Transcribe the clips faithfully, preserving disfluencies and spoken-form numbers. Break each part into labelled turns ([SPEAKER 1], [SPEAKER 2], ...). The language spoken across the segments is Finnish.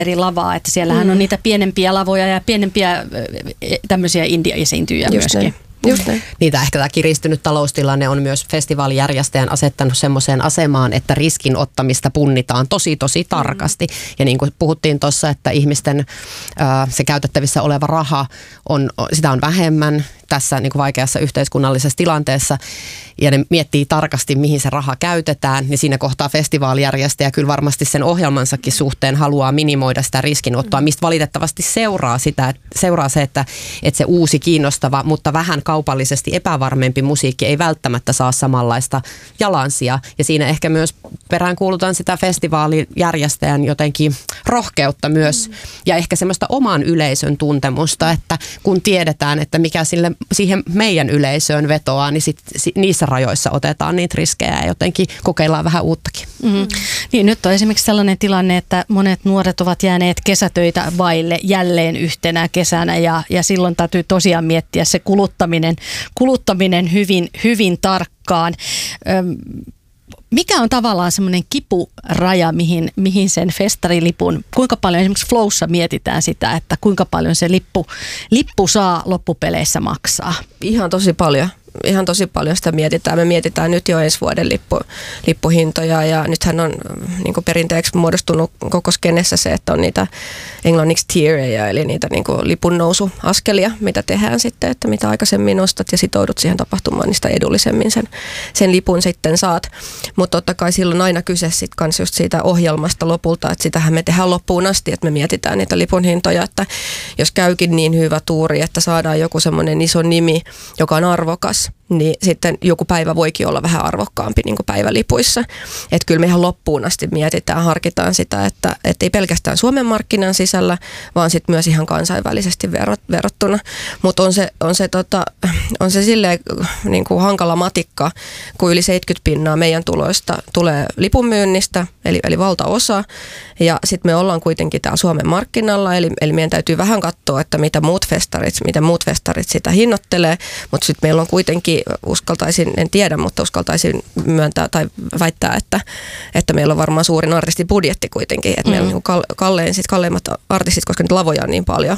[SPEAKER 1] eri lavaa, että siellähän mm. on niitä pienempiä lavoja ja pienempiä tämmöisiä India-esiintyjiä myöskin. Näin.
[SPEAKER 2] Just näin. Niitä ehkä tämä kiristynyt taloustilanne on myös festivaalijärjestäjän asettanut semmoiseen asemaan, että riskin ottamista punnitaan tosi tosi tarkasti. Mm. Ja niin kuin puhuttiin tuossa, että ihmisten ää, se käytettävissä oleva raha, on, sitä on vähemmän tässä niin kuin vaikeassa yhteiskunnallisessa tilanteessa. Ja ne miettii tarkasti, mihin se raha käytetään, niin siinä kohtaa festivaalijärjestäjä kyllä varmasti sen ohjelmansakin suhteen haluaa minimoida sitä riskinottoa, mistä valitettavasti seuraa, sitä, seuraa se, että, että se uusi kiinnostava, mutta vähän kaupallisesti epävarmempi musiikki ei välttämättä saa samanlaista jalansijaa. Ja siinä ehkä myös peräänkuulutaan sitä festivaalijärjestäjän jotenkin rohkeutta myös mm. ja ehkä semmoista oman yleisön tuntemusta, että kun tiedetään, että mikä sille, siihen meidän yleisöön vetoaa, niin sit, niissä rajoissa otetaan niitä riskejä ja jotenkin kokeillaan vähän uuttakin.
[SPEAKER 1] Mm. Niin, nyt on esimerkiksi sellainen tilanne, että monet nuoret ovat jääneet kesätöitä vaille jälleen yhtenä kesänä ja, ja silloin täytyy tosiaan miettiä se kuluttaminen, kuluttaminen hyvin, hyvin tarkkaan. Öm, Mikä on tavallaan semmoinen kipuraja, mihin, mihin sen festarilipun, kuinka paljon esimerkiksi Flowssa mietitään sitä, että kuinka paljon se lippu, lippu saa loppupeleissä maksaa?
[SPEAKER 3] Ihan tosi paljon. Ihan tosi paljon sitä mietitään. Me mietitään nyt jo ensi vuoden lippu, lippuhintoja ja nythän on niin kuin perinteeksi muodostunut koko skenessä se, että on niitä englanniksi tiereja, eli niitä niin kuin lipun nousuaskelia, mitä tehdään sitten, että mitä aikaisemmin ostat ja sitoudut siihen tapahtumaan, niin sitä edullisemmin sen, sen lipun sitten saat. Mutta totta kai silloin aina kyse sitten kans just siitä ohjelmasta lopulta, että sitähän me tehdään loppuun asti, että me mietitään niitä lipun hintoja, että jos käykin niin hyvä tuuri, että saadaan joku semmoinen iso nimi, joka on arvokas, niin sitten joku päivä voikin olla vähän arvokkaampi niin kuin päivälipuissa. Että kyllä me ihan loppuun asti mietitään, harkitaan sitä, että, että ei pelkästään Suomen markkinan sisällä, vaan sitten myös ihan kansainvälisesti verrattuna. Mutta on se, on se, tota, on se silleen niin kuin hankala matikka, kun yli seitsemänkymmentä pinnaa meidän tuloista tulee lipunmyynnistä, eli, eli valtaosa. Ja sitten me ollaan kuitenkin täällä Suomen markkinalla, eli, eli meidän täytyy vähän katsoa, että mitä muut festarit, mitä muut festarit sitä hinnoittelee, mutta sitten meillä on kuitenkin, uskaltaisin, en tiedä, mutta uskaltaisin myöntää tai väittää, että, että meillä on varmaan suurin artistibudjetti kuitenkin, että mm. meillä on kal- kallein, sit kalleimmat artistit, koska niitä lavoja on niin paljon,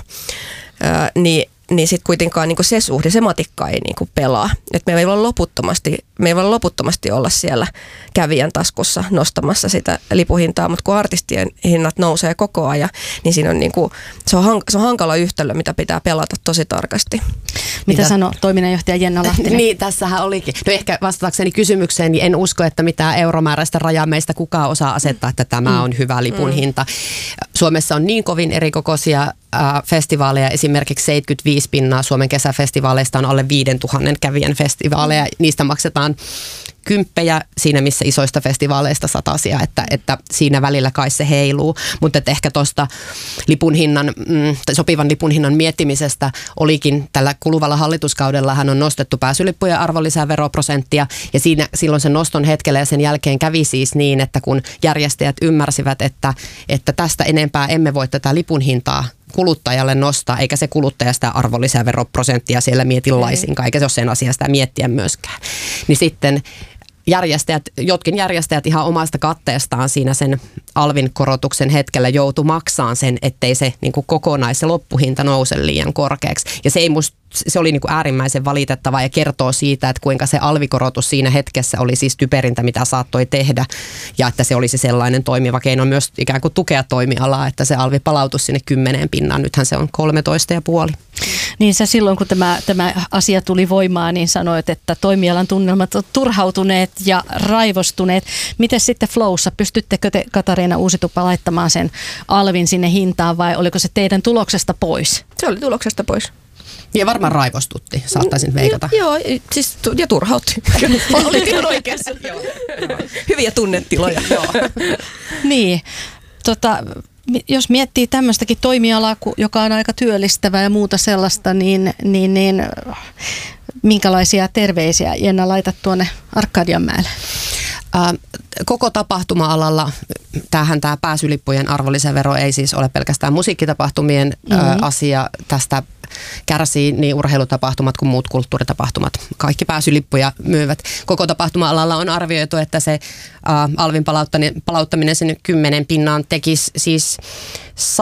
[SPEAKER 3] öö, niin niin sitten kuitenkaan niinku se suhde, se matikka ei niinku pelaa. Et me ei voi loputtomasti, me ei voi loputtomasti olla siellä kävijän taskussa nostamassa sitä lipuhintaa, mutta kun artistien hinnat nousee koko ajan, niin siinä on niinku, se on, hank, se on hankala yhtälö, mitä pitää pelata tosi tarkasti.
[SPEAKER 1] Mitä, mitä sanoo toiminnanjohtaja Jenna Lahtinen?
[SPEAKER 2] Niin, tässähän olikin. No ehkä vastatakseni kysymykseen, niin en usko, että mitään euromääräistä rajaa meistä kukaan osaa asettaa, että tämä mm. on hyvä lipun mm. hinta. Suomessa on niin kovin erikokoisia äh, festivaaleja, esimerkiksi seitsemänkymmentäviisi pinnaa Suomen kesäfestivaaleista on alle viisituhatta kävijän festivaaleja. Niistä maksetaan kymppejä siinä, missä isoista festivaaleista satasia, että, että siinä välillä kai se heiluu. Mutta ehkä tuosta lipun hinnan, mm, sopivan lipun hinnan miettimisestä olikin tällä kuluvalla hallituskaudella hän on nostettu pääsylippujen arvonlisäveroprosenttia ja siinä, silloin sen noston hetkellä ja sen jälkeen kävi siis niin, että kun järjestäjät ymmärsivät, että, että tästä enempää emme voi tätä lipun hintaa kuluttajalle nostaa, eikä se kuluttaja sitä arvonlisäveroprosenttia siellä mieti laisinkaan, eikä se ole sen asiaa sitä miettiä myöskään. Niin sitten järjestäjät, jotkin järjestäjät ihan omasta katteestaan siinä sen alvin korotuksen hetkellä joutu maksamaan sen, ettei se niin kuin kokonais- ja loppuhinta nouse liian korkeaksi. Ja se, ei musta, se oli niin kuin äärimmäisen valitettavaa ja kertoo siitä, että kuinka se alvikorotus siinä hetkessä oli siis typerintä, mitä saattoi tehdä. Ja että se olisi sellainen toimiva keino myös ikään kuin tukea toimialaa, että se alvi palautuisi sinne kymmeneen pinnaan. Nythän se on kolmetoista ja puoli.
[SPEAKER 1] Niin sä silloin, kun tämä, tämä asia tuli voimaan, niin sanoit, että toimialan tunnelmat ovat turhautuneet ja raivostuneet. Miten sitten Flowssa, pystyttekö te, Katariina Uusitupa, laittamaan sen alvin sinne hintaan vai oliko se teidän tuloksesta pois?
[SPEAKER 3] Se oli tuloksesta pois.
[SPEAKER 2] Ja varmaan raivostutti, saattaisin veikata.
[SPEAKER 3] Mm, joo, siis, ja turhautti. Olit ihan oikeassa. Hyviä tunnetiloja.
[SPEAKER 1] Niin, tota... Jos miettii tämmöistäkin toimialaa, joka on aika työllistävää ja muuta sellaista, niin, niin, niin minkälaisia terveisiä Jenna laitat tuonne Arkadianmäelle?
[SPEAKER 2] Koko tapahtuma-alalla, tämähän tämä pääsylippujen arvonlisävero ei siis ole pelkästään musiikkitapahtumien mm-hmm. asia. Tästä kärsii niin urheilutapahtumat kuin muut kulttuuritapahtumat. Kaikki pääsylippuja myyvät. Koko tapahtuma-alalla on arvioitu, että se alvin palauttaminen sinne kymmenen pinnaan tekisi siis